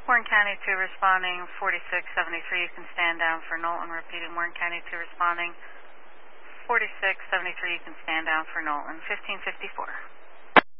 Warren County 2 responding, 4673, you can stand down for Knowlton. Repeating, Warren County 2 responding, 4673, you can stand down for Knowlton. 1554.